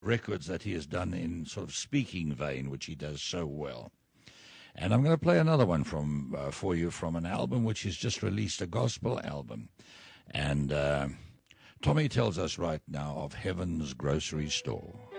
records that he has done in sort of speaking vein, which he does so well. And I'm going to play another one for you from an album which he's just released, a gospel album. And Tommy tells us right now of Heaven's Grocery Store.